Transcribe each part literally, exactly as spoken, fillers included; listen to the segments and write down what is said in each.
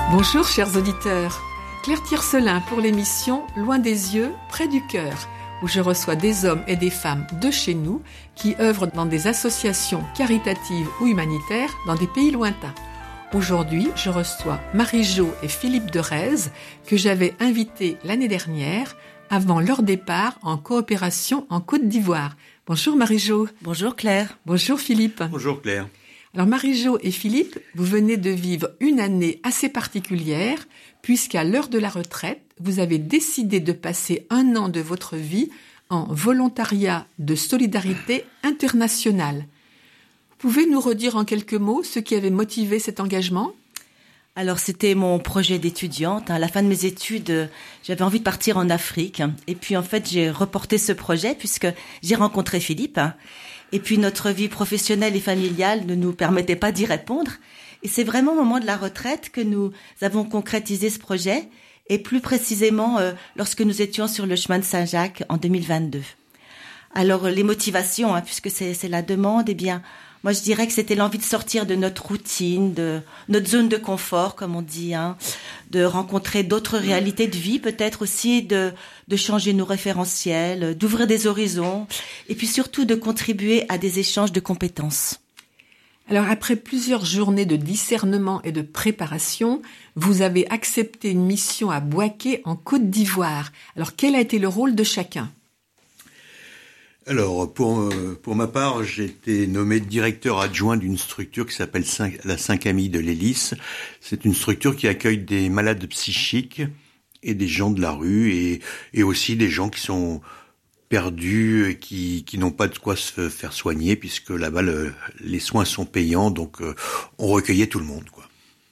Bonjour chers auditeurs, Claire Tiercelin pour l'émission Loin des yeux, près du cœur, où je reçois des hommes et des femmes de chez nous qui œuvrent dans des associations caritatives ou humanitaires dans des pays lointains. Aujourd'hui, je reçois Marie-Jo et Philippe Derez que j'avais invités l'année dernière avant leur départ en coopération en Côte d'Ivoire. Bonjour Marie-Jo. Bonjour Claire. Bonjour Philippe. Bonjour Claire. Alors Marie-Jo et Philippe, vous venez de vivre une année assez particulière puisqu'à l'heure de la retraite, vous avez décidé de passer un an de votre vie en volontariat de solidarité internationale. Vous pouvez nous redire en quelques mots ce qui avait motivé cet engagement ? Alors c'était mon projet d'étudiante. À la fin de mes études, j'avais envie de partir en Afrique. Et puis en fait, j'ai reporté ce projet puisque j'ai rencontré Philippe. Et puis notre vie professionnelle et familiale ne nous permettait pas d'y répondre. Et c'est vraiment au moment de la retraite que nous avons concrétisé ce projet. Et plus précisément, euh, lorsque nous étions sur le chemin de Saint-Jacques en deux mille vingt-deux. Alors les motivations, hein, puisque c'est, c'est la demande, eh bien... Moi, je dirais que c'était l'envie de sortir de notre routine, de notre zone de confort, comme on dit, hein, de rencontrer d'autres réalités de vie, peut-être aussi de, de changer nos référentiels, d'ouvrir des horizons, et puis surtout de contribuer à des échanges de compétences. Alors, après plusieurs journées de discernement et de préparation, vous avez accepté une mission à Bouaké, en Côte d'Ivoire. Alors, quel a été le rôle de chacun ? Alors, pour, pour ma part, j'ai été nommé directeur adjoint d'une structure qui s'appelle la Saint-Camille de l'Hélice. C'est une structure qui accueille des malades psychiques et des gens de la rue et, et aussi des gens qui sont perdus et qui, qui n'ont pas de quoi se faire soigner puisque là-bas, le, les soins sont payants. Donc, euh, on recueillait tout le monde, quoi.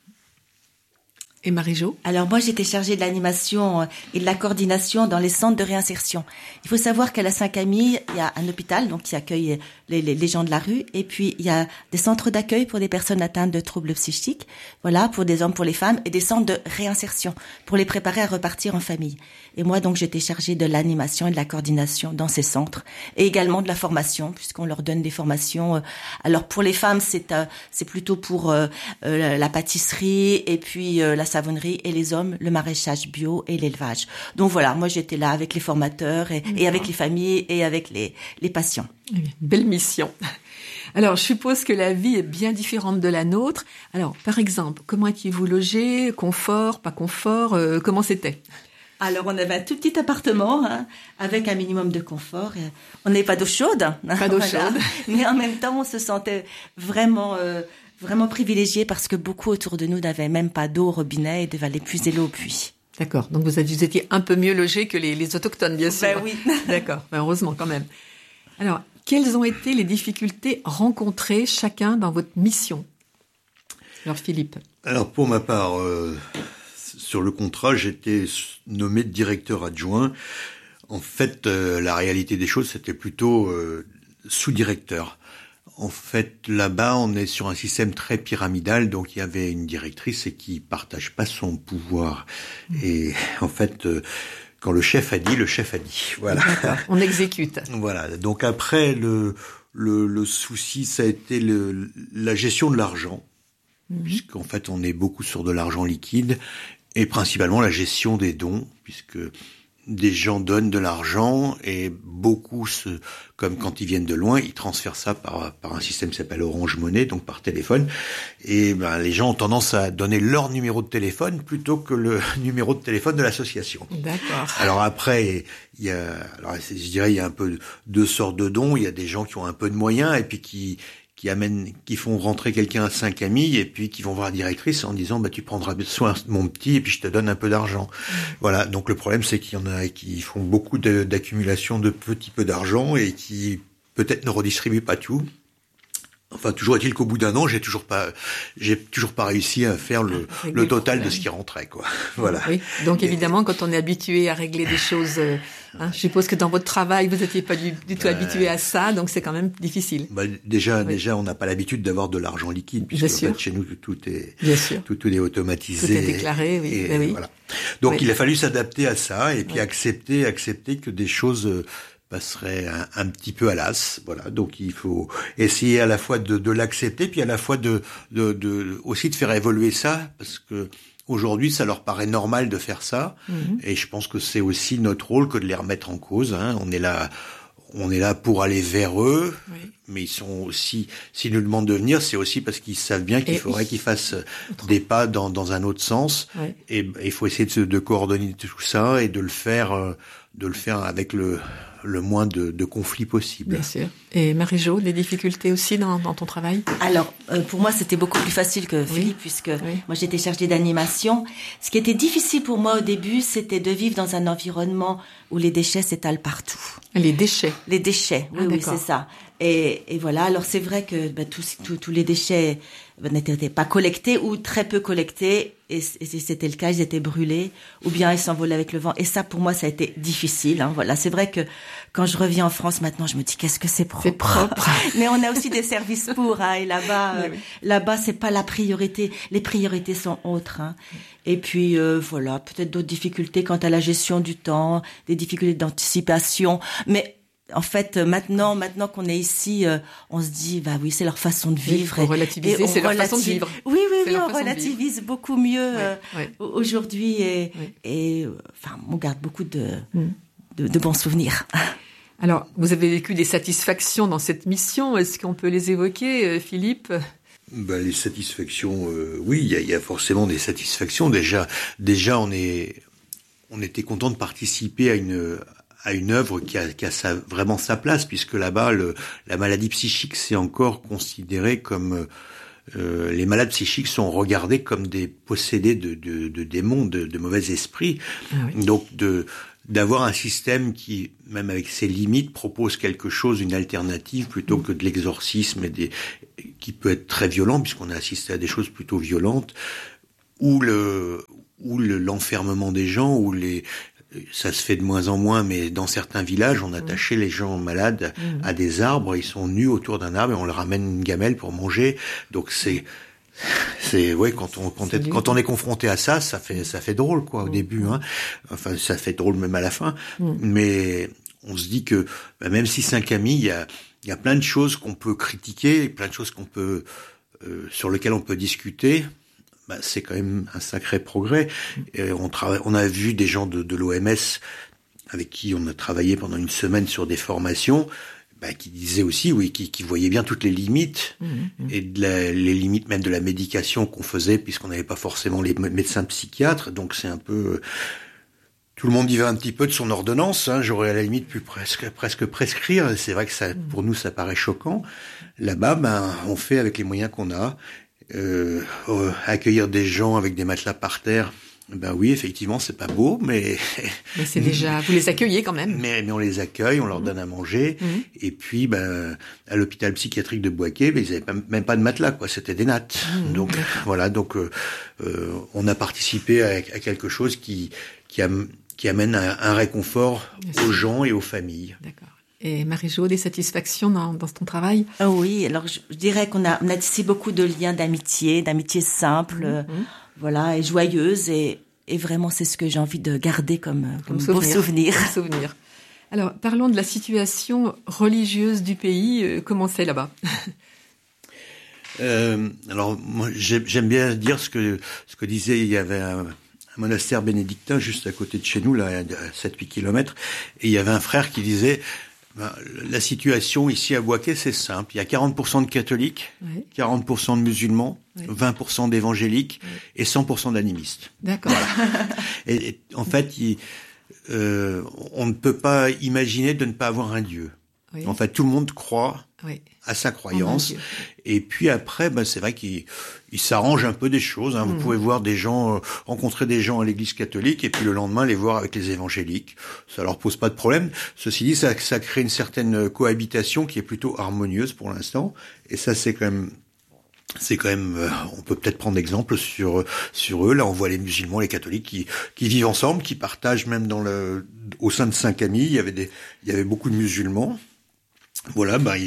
Et Marie-Jo ? Alors moi, j'étais chargée de l'animation et de la coordination dans les centres de réinsertion. Il faut savoir qu'à la Saint-Camille, il y a un hôpital donc qui accueille les, les, les gens de la rue, et puis il y a des centres d'accueil pour des personnes atteintes de troubles psychiques, voilà, pour des hommes, pour les femmes, et des centres de réinsertion pour les préparer à repartir en famille. Et moi, donc, j'étais chargée de l'animation et de la coordination dans ces centres, et également de la formation, puisqu'on leur donne des formations. Alors pour les femmes, c'est euh, c'est plutôt pour euh, euh, la pâtisserie et puis euh, la savonnerie, et les hommes, le maraîchage bio et l'élevage. Donc voilà, moi j'étais là avec les formateurs et, et avec les familles et avec les, les patients. Belle mission. Alors, je suppose que la vie est bien différente de la nôtre. Alors, par exemple, comment étiez-vous logé ? Confort, pas confort, euh, comment c'était ? Alors, on avait un tout petit appartement hein, avec un minimum de confort. On n'avait pas d'eau chaude. Hein, pas d'eau voilà. chaude. Mais en même temps, on se sentait vraiment... Euh, Vraiment privilégié parce que beaucoup autour de nous n'avaient même pas d'eau au robinet et devaient puiser l'eau au puits. D'accord. Donc vous étiez un peu mieux logés que les, les autochtones, bien sûr. Ben oui. D'accord. Ben heureusement quand même. Alors, quelles ont été les difficultés rencontrées chacun dans votre mission ? Alors Philippe. Alors pour ma part, euh, sur le contrat, j'étais nommé directeur adjoint. En fait, euh, la réalité des choses, c'était plutôt euh, sous-directeur. En fait, là-bas, on est sur un système très pyramidal, donc il y avait une directrice et qui partage pas son pouvoir. Et en fait, euh, quand le chef a dit, le chef a dit. Voilà. D'accord. On exécute. Voilà. Donc après, le le, le souci, ça a été le, la gestion de l'argent, mmh. puisqu'en fait, on est beaucoup sur de l'argent liquide, et principalement la gestion des dons, puisque des gens donnent de l'argent et beaucoup, se, comme quand ils viennent de loin, ils transfèrent ça par, par un système qui s'appelle Orange Money, donc par téléphone. Et ben, les gens ont tendance à donner leur numéro de téléphone plutôt que le numéro de téléphone de l'association. D'accord. Alors après, il y a, alors je dirais, il y a un peu deux sortes de dons. Il y a des gens qui ont un peu de moyens et puis qui qui amènent, qui font rentrer quelqu'un à Saint-Camille et puis qui vont voir la directrice en disant bah tu prendras soin de mon petit et puis je te donne un peu d'argent. Mmh. Voilà, donc le problème c'est qu'il y en a qui font beaucoup de, d'accumulation de petits peu d'argent et qui peut-être ne redistribuent pas tout. Enfin, toujours est-il qu'au bout d'un an, j'ai toujours pas, j'ai toujours pas réussi à faire le, ah, le total de ce qui rentrait, quoi. Voilà. Oui. Donc évidemment, quand on est habitué à régler des choses, hein, je suppose que dans votre travail, vous n'étiez pas du, du tout euh, habitué à ça, donc c'est quand même difficile. Bah, déjà, oui. déjà, on n'a pas l'habitude d'avoir de l'argent liquide, puisque en fait, chez nous tout est, tout, tout est automatisé. Tout est déclaré, oui. Et, ben oui. Voilà. Donc oui. il a fallu s'adapter à ça et puis oui. accepter, accepter que des choses passerait un, un petit peu à l'as, voilà. Donc il faut essayer à la fois de, de l'accepter, puis à la fois de, de, de aussi de faire évoluer ça, parce que aujourd'hui, ça leur paraît normal de faire ça. Mmh. Et je pense que c'est aussi notre rôle que de les remettre en cause. Hein. On est là, on est là pour aller vers eux. Oui. Mais ils sont aussi, s'ils nous demandent de venir, c'est aussi parce qu'ils savent bien qu'il et faudrait oui. qu'ils fassent des pas dans, dans un autre sens. Oui. Et il faut essayer de, de coordonner tout ça et de le faire, de le faire avec le, le moins de, de conflits possible. Bien sûr. Et Marie-Jo, des difficultés aussi dans, dans ton travail? Alors, euh, pour moi, c'était beaucoup plus facile que Philippe, oui. puisque oui. moi, j'étais chargée d'animation. Ce qui était difficile pour moi au début, c'était de vivre dans un environnement où les déchets s'étalent partout. Les déchets? Les déchets, oui, ah, oui, c'est ça. Et, et voilà, alors c'est vrai que ben, tous, tous, tous les déchets ben, n'étaient pas collectés ou très peu collectés, et, et si c'était le cas, ils étaient brûlés, ou bien ils s'envolaient avec le vent. Et ça, pour moi, ça a été difficile. Hein, voilà, c'est vrai que quand je reviens en France maintenant, je me dis qu'est-ce que c'est propre. C'est propre. Mais on a aussi des services pour, hein, et là-bas, euh, oui. là-bas, c'est pas la priorité. Les priorités sont autres. Hein. Et puis euh, voilà, peut-être d'autres difficultés quant à la gestion du temps, des difficultés d'anticipation, mais en fait, maintenant, maintenant qu'on est ici, euh, on se dit, bah oui, c'est leur façon de vivre. Oui, on relativiser, c'est leur façon de vivre. Oui, oui, oui, on relativise beaucoup mieux oui, euh, oui. aujourd'hui et, oui. et enfin, on garde beaucoup de, mm. de, de bons souvenirs. Alors, vous avez vécu des satisfactions dans cette mission. Est-ce qu'on peut les évoquer, Philippe ? Ben, les satisfactions, euh, oui, il y a, y a forcément des satisfactions. Déjà, déjà, on est, on était content de participer à une à une œuvre qui a, qui a sa, vraiment sa place, puisque là-bas, le, la maladie psychique, c'est encore considéré comme... Euh, les malades psychiques sont regardés comme des possédés de, de, de démons, de, de mauvais esprits. Ah oui. Donc, de, d'avoir un système qui, même avec ses limites, propose quelque chose, une alternative, plutôt mmh. que de l'exorcisme, et des, qui peut être très violent, puisqu'on a assisté à des choses plutôt violentes, ou le, ou le, l'enfermement des gens, ou les... Ça se fait de moins en moins, mais dans certains villages, on attachait mmh. les gens malades mmh. à des arbres, ils sont nus autour d'un arbre et on leur ramène une gamelle pour manger. Donc c'est, c'est, ouais, quand on, quand, est, quand on est confronté à ça, ça fait, ça fait drôle, quoi, au mmh. début, hein. Enfin, ça fait drôle même à la fin. Mmh. Mais on se dit que, bah, même si Saint-Camille, il y a, il y a plein de choses qu'on peut critiquer, plein de choses qu'on peut, euh, sur lesquelles on peut discuter. Bah, c'est quand même un sacré progrès. Et on, travaille, on a vu des gens de, de l'O M S avec qui on a travaillé pendant une semaine sur des formations, bah, qui disaient aussi, oui, qui, qui voyaient bien toutes les limites mmh, mmh. et de la, les limites même de la médication qu'on faisait, puisqu'on n'avait pas forcément les médecins psychiatres. Donc c'est un peu... Tout le monde y va un petit peu de son ordonnance. Hein. J'aurais à la limite pu presque, presque prescrire. C'est vrai que ça, pour nous, ça paraît choquant. Là-bas, ben, on fait avec les moyens qu'on a. Euh, euh, accueillir des gens avec des matelas par terre, ben oui, effectivement, c'est pas beau, mais mais c'est déjà, vous les accueillez quand même. Mais mais on les accueille, on leur mmh. donne à manger, mmh. et puis ben à l'hôpital psychiatrique de Boisquet, ben ils avaient pas, même pas de matelas, quoi, c'était des nattes. Mmh. Donc voilà, donc euh, euh, on a participé à, à quelque chose qui qui, a, qui amène un, un réconfort Merci. aux gens et aux familles. D'accord. Et Marie-Jo, des satisfactions dans, dans ton travail? Ah oui, alors je, je dirais qu'on a, on a tissé beaucoup de liens d'amitié, d'amitié simple, mmh. euh, voilà, et joyeuse, et, et vraiment c'est ce que j'ai envie de garder comme, comme, comme beau souvenir. Comme souvenir. Alors, parlons de la situation religieuse du pays. Euh, comment c'est là-bas? euh, Alors, moi, j'aime, j'aime bien dire ce que ce que disait, il y avait un... un monastère bénédictin juste à côté de chez nous, là, à sept à huit kilomètres, et il y avait un frère qui disait, ben, la situation ici à Boisquet, c'est simple, il y a quarante pour cent de catholiques, oui. quarante pour cent de musulmans, oui. vingt pour cent d'évangéliques, oui. et cent pour cent d'animistes. D'accord. Voilà. et, et en fait, il, euh, on ne peut pas imaginer de ne pas avoir un Dieu. Oui. En fait, tout le monde croit oui. à sa croyance. Et puis après, ben, c'est vrai qu'il il s'arrange un peu des choses. Hein. Mmh. Vous pouvez voir des gens, euh, rencontrer des gens à l'église catholique et puis le lendemain les voir avec les évangéliques. Ça leur pose pas de problème. Ceci dit, ça, ça crée une certaine cohabitation qui est plutôt harmonieuse pour l'instant. Et ça, c'est quand même... C'est quand même, euh, on peut peut-être prendre exemple sur sur eux. Là, on voit les musulmans, les catholiques qui qui vivent ensemble, qui partagent même dans le au sein de Saint-Camille. Il y avait des, il y avait beaucoup de musulmans. Voilà, ben ils,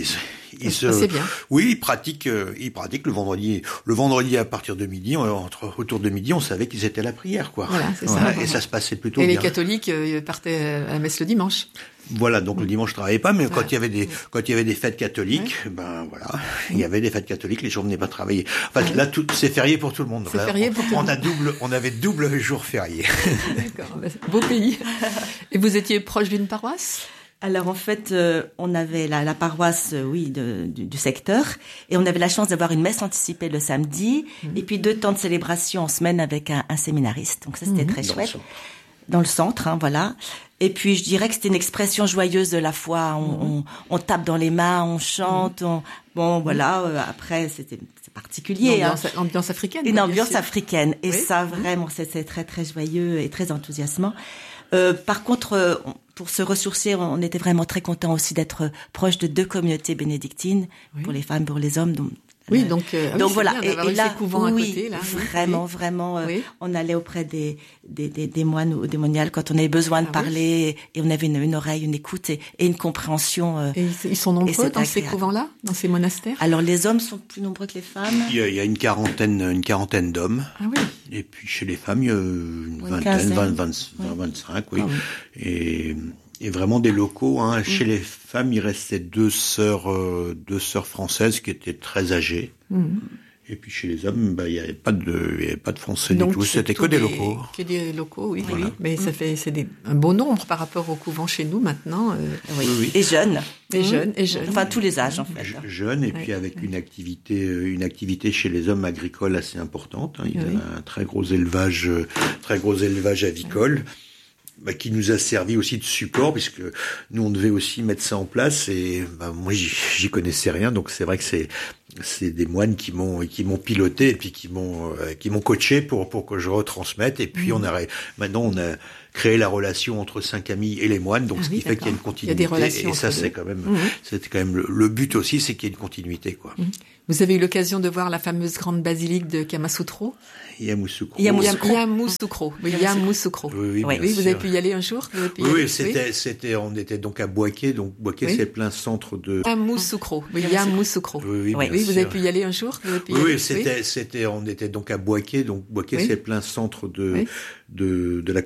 Ils se, c'est bien. Oui, ils pratiquent, euh, ils pratiquent le vendredi. Le vendredi à partir de midi, entre autour de midi, on savait qu'ils étaient à la prière, quoi. Voilà, c'est voilà, ça. Et ça se passait plutôt et bien. Et les catholiques euh, partaient à la messe le dimanche. Voilà, donc le dimanche je travaillais pas, mais voilà. quand il y avait des quand il y avait des fêtes catholiques, ouais. ben voilà, il y avait des fêtes catholiques, les gens venaient pas travailler. Enfin ouais. là, tout c'est férié pour tout le monde. C'est là, férié on, pour tout le monde. On a double, on avait double jour férié. D'accord, beau pays. Et vous étiez proche d'une paroisse ? Alors en fait, euh, on avait la, la paroisse, euh, oui, de, du, du secteur, et on avait la chance d'avoir une messe anticipée le samedi, mmh. et puis deux temps de célébration en semaine avec un, un séminariste. Donc ça, c'était mmh. très Dans chouette. Le Dans le centre, hein, voilà. Et puis je dirais que c'était une expression joyeuse de la foi. On, mmh. on, on tape dans les mains, on chante. Mmh. On... Bon, voilà. Euh, après, c'était c'est particulier. Une ambiance, hein. ambiance africaine. Une ambiance africaine. Et oui. ça, vraiment, c'est très très joyeux et très enthousiasmant. Euh, par contre, euh, pour se ressourcer, on était vraiment très contents aussi d'être proche de deux communautés bénédictines, oui. pour les femmes, pour les hommes. Donc, oui, donc, euh, donc oui, voilà. Bien, et, et là, à oui, côté, là. vraiment, oui. vraiment, euh, oui. on allait auprès des, des, des, des moines ou des moniales quand on avait besoin de ah, parler, oui. et on avait une, une oreille, une écoute et, et une compréhension. Euh, et ils sont nombreux dans ces couvents-là, dans ces monastères? Alors, les hommes sont plus nombreux que les femmes. Il y a, il y a une quarantaine, une quarantaine d'hommes. Ah oui. Et puis chez les femmes, il y a une oui, vingtaine, vingt, vingt, vingt, vingt-cinq, oui. Ah, oui. Et Et vraiment des locaux. Hein. Mmh. Chez les femmes, il restait deux sœurs, euh, deux sœurs françaises qui étaient très âgées. Mmh. Et puis chez les hommes, bah il y avait pas de, il y avait pas de français donc, du tout. C'était que des, des locaux. Que des locaux, oui, voilà. oui. Mais mmh. ça fait, c'est des, un beau nombre par rapport au couvent chez nous maintenant. Euh, oui. Oui, oui. Et jeunes. Et mmh. jeunes, et jeunes. Enfin tous les âges en fait. Je, jeunes et oui. puis avec oui. une activité, une activité chez les hommes agricole assez importante. Hein. Ils oui. avaient un très gros élevage, très gros élevage avicole. Oui. Bah, qui nous a servi aussi de support, puisque nous on devait aussi mettre ça en place, et bah, moi j'y, j'y connaissais rien, donc c'est vrai que c'est c'est des moines qui m'ont qui m'ont piloté et puis qui m'ont euh, qui m'ont coaché pour pour que je retransmette, et puis mmh. on a maintenant on a créé la relation entre Saint-Camille et les moines, donc ah, ce qui oui, fait qu'il y a une continuité, il y a des et ça c'est deux. quand même mmh. c'était quand même le, le but aussi, c'est qu'il y ait une continuité, quoi. Mmh. Vous avez eu l'occasion de voir la fameuse grande basilique de Yamoussoukro? Yamoussoukro. Yamoussoukro. Oui, Yamoussoukro. Oui, oui, oui, oui vous avez pu y aller un jour? Oui, oui, c'était, oui. c'était, on était donc à Boaké, donc Boaké, oui. c'est plein centre de. Yamoussoukro. Oui, Yamoussoukro. Oui, oui, oui, oui vous avez pu y aller un jour? Vous avez pu oui, oui, c'était, oui. c'était, on était donc à Boaké, donc Boaké, oui. c'est plein centre de, oui. de, de la